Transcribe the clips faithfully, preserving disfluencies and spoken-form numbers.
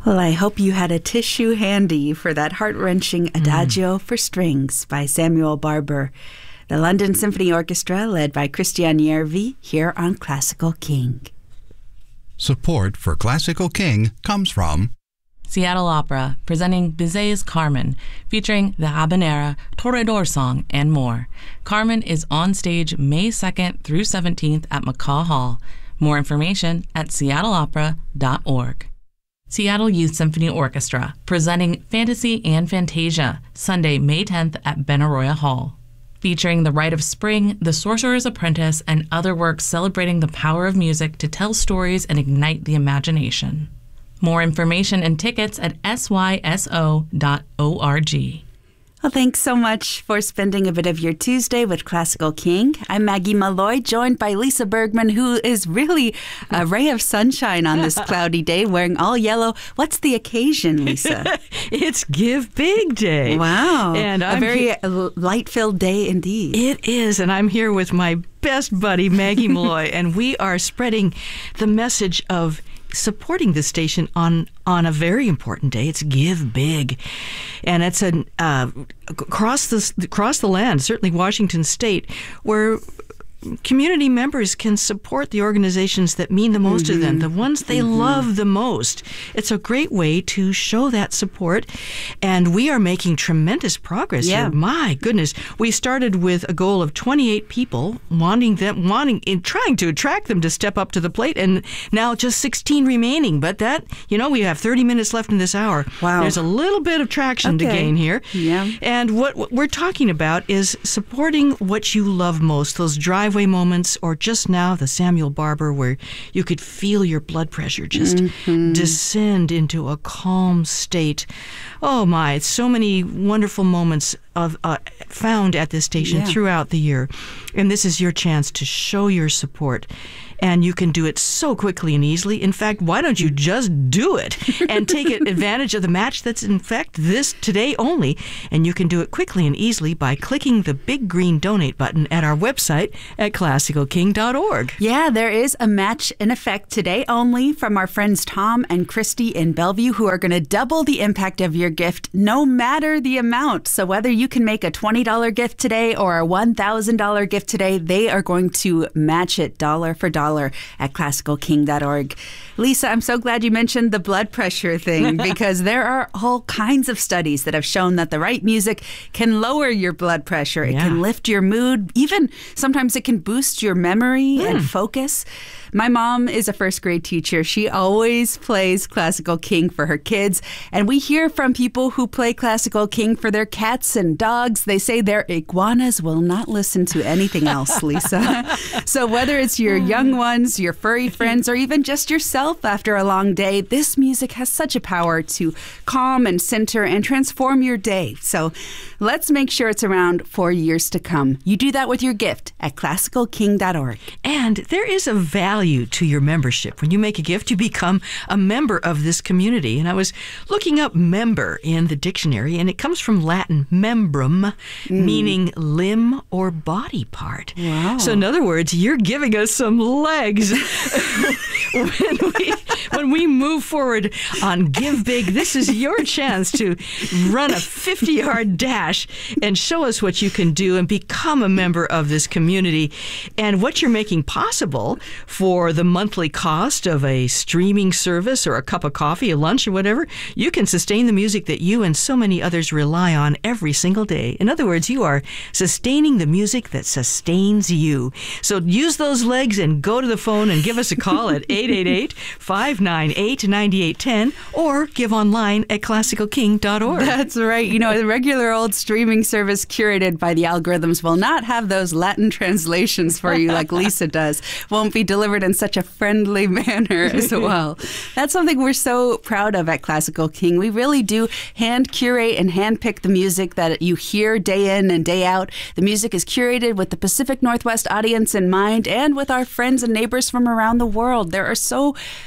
Well, I hope you had a tissue handy for that heart-wrenching Adagio mm. for Strings by Samuel Barber. The London Symphony Orchestra, led by Christian Järvi, here on Classical King. Support for Classical King comes from Seattle Opera, presenting Bizet's Carmen, featuring the habanera, Toreador song, and more. Carmen is on stage May second through seventeenth at McCaw Hall. More information at seattle opera dot org. Seattle Youth Symphony Orchestra, presenting Fantasy and Fantasia, Sunday, May tenth at Benaroya Hall. Featuring The Rite of Spring, The Sorcerer's Apprentice, and other works celebrating the power of music to tell stories and ignite the imagination. More information and tickets at s y s o dot org. Well, thanks so much for spending a bit of your Tuesday with Classical King. I'm Maggie Malloy, joined by Lisa Bergman, who is really a ray of sunshine on this cloudy day, wearing all yellow. What's the occasion, Lisa? It's Give Big Day. Wow. And a I'm very he- light-filled day indeed. It is, and I'm here with my best buddy, Maggie Malloy, and we are spreading the message of supporting the station on on a very important day. It's Give Big, and it's an uh, across the across the land, certainly Washington State, where community members can support the organizations that mean the most mm-hmm. to them, the ones they mm-hmm. love the most. It's a great way to show that support, and we are making tremendous progress yeah. here. My goodness, we started with a goal of twenty-eight people, wanting them, wanting, in trying to attract them to step up to the plate, and now just sixteen remaining. But that, you know, we have thirty minutes left in this hour. Wow, there's a little bit of traction okay. to gain here. Yeah, and what, what we're talking about is supporting what you love most. Those driveway moments, or just now the Samuel Barber, where you could feel your blood pressure just mm-hmm. descend into a calm state. Oh my, so many wonderful moments of uh, found at this station yeah. throughout the year. And this is your chance to show your support. And you can do it so quickly and easily. In fact, why don't you just do it and take advantage of the match that's in fact this today only? And you can do it quickly and easily by clicking the big green donate button at our website at classical king dot org. Yeah, there is a match in effect today only from our friends Tom and Christy in Bellevue, who are going to double the impact of your gift no matter the amount. So whether you can make a twenty dollars gift today or a one thousand dollars gift today, they are going to match it dollar for dollar at classical king dot org. Lisa, I'm so glad you mentioned the blood pressure thing, because there are all kinds of studies that have shown that the right music can lower your blood pressure. It yeah. can lift your mood. Even sometimes it can boost your memory mm. and focus. My mom is a first grade teacher. She always plays Classical King for her kids. And we hear from people who play Classical King for their cats and dogs. They say their iguanas will not listen to anything else, Lisa. So whether it's your young ones, your furry friends, or even just yourself after a long day, this music has such a power to calm and center and transform your day. So let's make sure it's around for years to come. You do that with your gift at classical king dot org. And there is a value to your membership. When you make a gift, you become a member of this community. And I was looking up member in the dictionary, and it comes from Latin membrum, mm. meaning limb or body part. Wow. So in other words, you're giving us some legs. when, we, when we move forward on Give Big, this is your chance to run a fifty-yard dash and show us what you can do and become a member of this community, and what you're making possible for the monthly cost of a streaming service or a cup of coffee, a lunch, or whatever. You can sustain the music that you and so many others rely on every single day. In other words, you are sustaining the music that sustains you. So use those legs and go to the phone and give us a call at eight eight eight, five nine eight, nine eight one zero or give online at classical king dot org. That's right. You know, the regular old streaming service curated by the algorithms will not have those Latin translations for you like Lisa does. Won't be delivered in such a friendly manner as well. That's something we're so proud of at Classical King. We really do hand curate and hand pick the music that you hear day in and day out. The music is curated with the Pacific Northwest audience in mind and with our friends and neighbors from around the world. There are so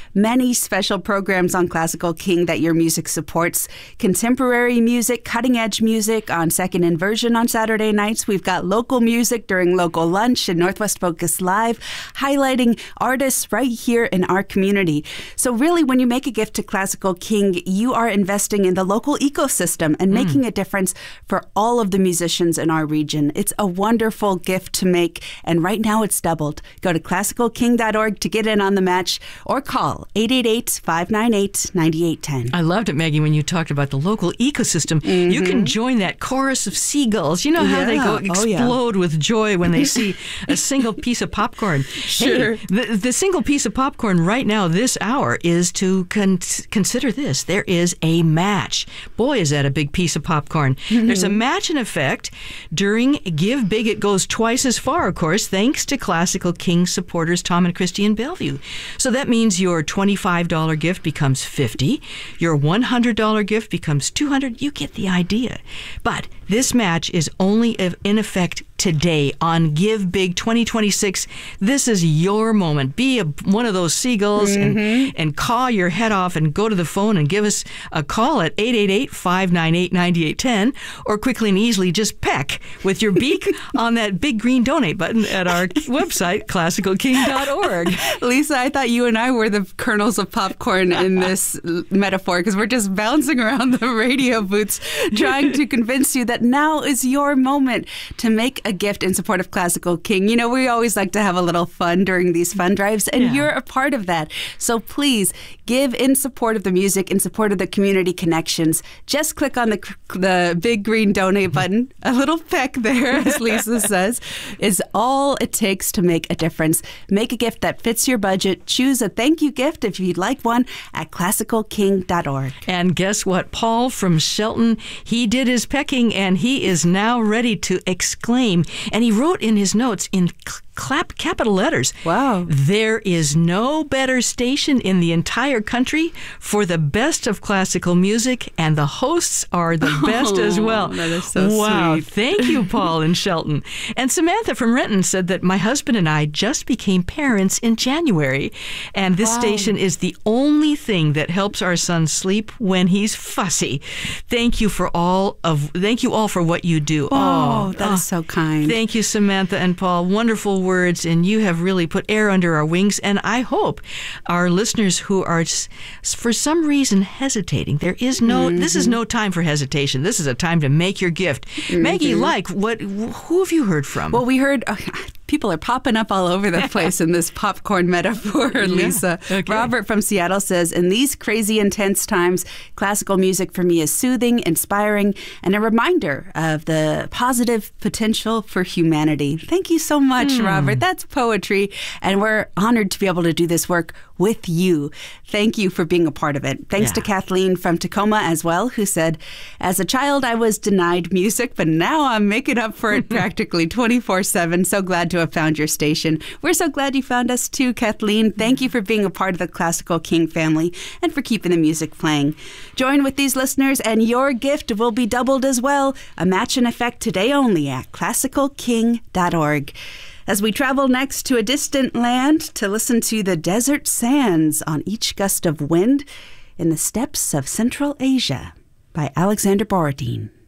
many special programs on Classical King that your music supports. Contemporary music, cutting-edge music on Second Inversion on Saturday nights. We've got local music during Local Lunch and Northwest Focus Live, highlighting artists right here in our community. So really, when you make a gift to Classical King, you are investing in the local ecosystem and mm. making a difference for all of the musicians in our region. It's a wonderful gift to make, and right now it's doubled. Go to classical king dot org to get in on the match, or call eight eight eight, five nine eight, nine eight one zero. I loved it, Maggie, when you talked about the local ecosystem. Mm-hmm. You can join that chorus of seagulls. You know how yeah. they go explode oh, yeah. with joy when they see a single piece of popcorn. Sure. Hey, the, the single piece of popcorn right now, this hour, is to con- consider this. There is a match. Boy, is that a big piece of popcorn. Mm-hmm. There's a match in effect during Give Big. It goes twice as far, of course, thanks to Classical King supporters Tom and Christy in Bellevue. So that means your twenty-five dollars gift becomes fifty dollars. Your one hundred dollars gift becomes two hundred dollars. You get the idea. But this match is only in effect today on Give Big twenty twenty-six. This is your moment. Be a, one of those seagulls mm-hmm. and, and caw your head off and go to the phone and give us a call at eight eight eight, five nine eight, nine eight one zero, or quickly and easily just peck with your beak on that big green donate button at our website, classical king dot org. Lisa, I thought you and I were the kernels of popcorn in this metaphor, because we're just bouncing around the radio booths trying to convince you that now is your moment to make a gift in support of Classical King. You know, we always like to have a little fun during these fun drives, and yeah. you're a part of that. So please give in support of the music, in support of the community connections. Just click on the the big green donate button. A little peck there, as Lisa says, is all it takes to make a difference. Make a gift that fits your budget. Choose a thank you gift if you'd like one at classical king dot org. And guess what? Paul from Shelton, he did his pecking, and he is now ready to exclaim. And he wrote in his notes in clap capital letters. Wow. There is no better station in the entire country for the best of classical music, and the hosts are the best oh, as well. That is so wow. sweet. Thank you, Paul in Shelton. And Samantha from Renton said that my husband and I just became parents in January, and this wow. station is the only thing that helps our son sleep when he's fussy. Thank you for all of thank you all for what you do. Oh, oh that oh, is so kind. Thank you, Samantha and Paul. Wonderful words, and you have really put air under our wings. And I hope our listeners who are for some reason hesitating, there is no, mm-hmm. this is no time for hesitation. This is a time to make your gift. Mm-hmm. Maggie, like, what? Who have you heard from? Well, we heard. Uh, People are popping up all over the place in this popcorn metaphor, Lisa. Yeah. Okay. Robert from Seattle says, in these crazy, intense times, classical music for me is soothing, inspiring, and a reminder of the positive potential for humanity. Thank you so much, mm. Robert. That's poetry, and we're honored to be able to do this work with you. Thank you for being a part of it. Thanks yeah. to Kathleen from Tacoma as well, who said, as a child, I was denied music, but now I'm making up for it practically twenty-four seven. So glad to have found your station. We're so glad you found us too, Kathleen. Thank you for being a part of the Classical King family and for keeping the music playing. Join with these listeners and your gift will be doubled as well. A match in effect today only at classical king dot org. As we travel next to a distant land to listen to the desert sands on each gust of wind in the steppes of Central Asia by Alexander Borodin.